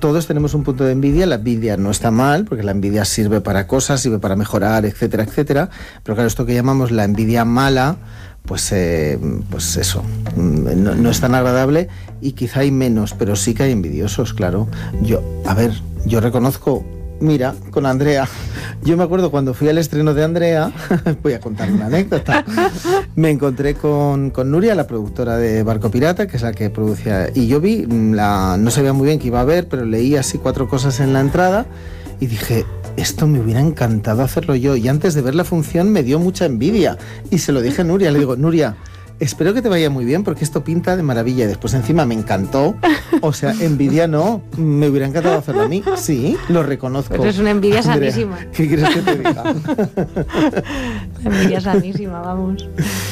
todos tenemos un punto de envidia. La envidia no está mal, porque la envidia sirve para cosas, sirve para mejorar, etcétera, etcétera. Pero claro, esto que llamamos la envidia mala, pues eso, no es tan agradable, y quizá hay menos, pero sí que hay envidiosos, claro. Yo reconozco, mira, con Andrea, yo me acuerdo cuando fui al estreno de Andrea, voy a contar una anécdota, me encontré con Nuria, la productora de Barco Pirata, que es la que producía, y yo vi, no sabía muy bien qué iba a ver, pero leí así 4 cosas en la entrada, y dije, esto me hubiera encantado hacerlo yo, y antes de ver la función me dio mucha envidia, y se lo dije a Nuria, le digo, Nuria, espero que te vaya muy bien porque esto pinta de maravilla. Y después encima me encantó. O sea, envidia no, me hubiera encantado hacerlo a mí. Sí, lo reconozco. Pero es una envidia sanísima. ¿Qué quieres que te diga? La envidia sanísima, vamos.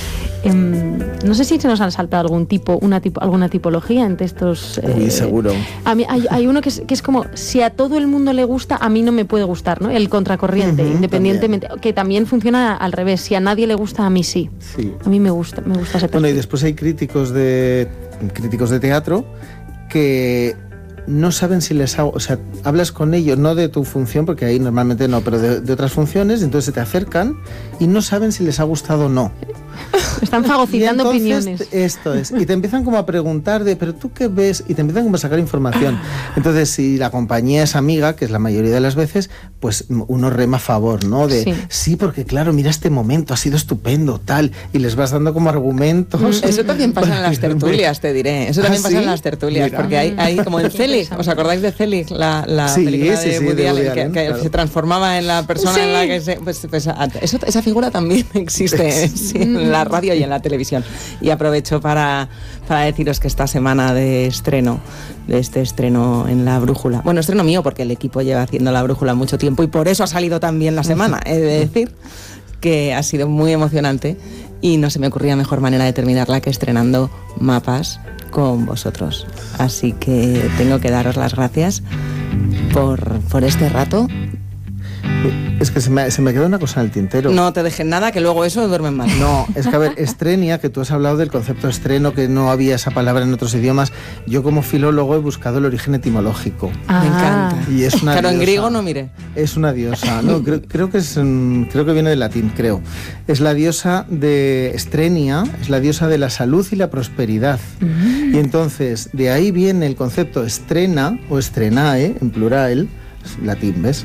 No sé si se nos han saltado alguna tipología entre estos... Uy, seguro. A mí hay uno que es como, si a todo el mundo le gusta, a mí no me puede gustar, ¿no? El contracorriente, independientemente, también. Que también funciona al revés, si a nadie le gusta, a mí sí. A mí me gusta ese perfil. Bueno, y después hay críticos de teatro que no saben si les hago, o sea, hablas con ellos, no de tu función, porque ahí normalmente no, pero de otras funciones, entonces se te acercan y no saben si les ha gustado o no. Están fagocitando opiniones. Esto es, y te empiezan como a preguntar pero ¿tú qué ves? Y te empiezan como a sacar información. Entonces, si la compañía es amiga, que es la mayoría de las veces, pues uno rema a favor, ¿no? Sí, porque claro, mira este momento, ha sido estupendo, tal, y les vas dando como argumentos. Eso también pasa en las tertulias, te diré. Eso también pasa en las tertulias, mira. Porque hay como en Zelig, ¿os acordáis de Zelig? La película de Woody Allen, que se transformama en la persona en la que se... esa figura también existe en la radio y en la televisión. Y aprovecho para deciros que esta semana de este estreno en La Brújula, bueno, estreno mío porque el equipo lleva haciendo La Brújula mucho tiempo y por eso ha salido tan bien la semana, he de decir que ha sido muy emocionante y no se me ocurría mejor manera de terminarla que estrenando Mapas con vosotros. Así que tengo que daros las gracias por este rato. Es que se me queda una cosa en el tintero. No te dejen nada, que luego eso duermen mal. No, es que a ver, estrenia, que tú has hablado del concepto estreno, que no había esa palabra en otros idiomas. Yo como filólogo he buscado el origen etimológico. Me encanta. Y es una claro, diosa. En griego no miré. Es una diosa. No, creo que viene del latín, creo. Es la diosa de Estrenia, es la diosa de la salud y la prosperidad. Y entonces, de ahí viene el concepto estrena o estrenae, en plural, latín, ¿ves?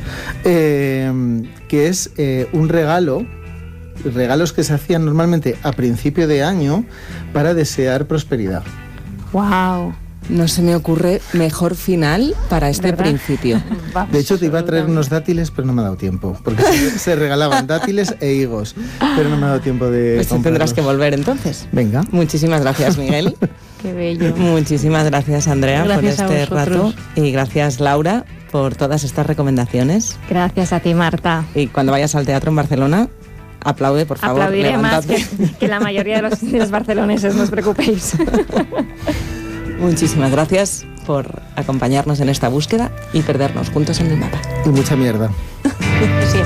Que es un regalos que se hacían normalmente a principio de año para desear prosperidad. ¡Wow! No se me ocurre mejor final para este principio. De hecho, te iba a traer unos dátiles, pero no me ha dado tiempo, porque se regalaban dátiles e higos, pero no me ha dado tiempo de pues tendrás que volver entonces. Venga. Muchísimas gracias, Miguel. Qué bello. Muchísimas gracias, Andrea, gracias por este rato. Y gracias, Laura, por todas estas recomendaciones. Gracias a ti, Marta. Y cuando vayas al teatro en Barcelona, aplaude, por favor. Aplaudiré levántate. más que la mayoría de los barceloneses, no os preocupéis. Muchísimas gracias por acompañarnos en esta búsqueda y perdernos juntos en el mapa. Y mucha mierda. Siempre.